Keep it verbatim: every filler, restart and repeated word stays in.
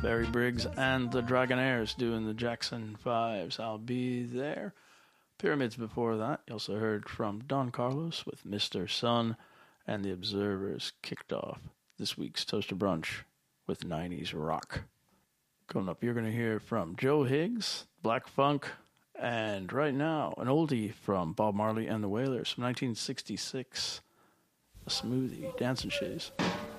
Barry Briggs and the Dragonaires doing the Jackson Fives. I'll be there. Pyramids before that. You also heard from Don Carlos with Mister Sun, and the Observers kicked off this week's Toaster Brunch with nineties rock. Coming up, you're going to hear from Joe Higgs, Black Funk, and right now, an oldie from Bob Marley and the Wailers from nineteen sixty-six, A Smoothie, Dancing Shoes.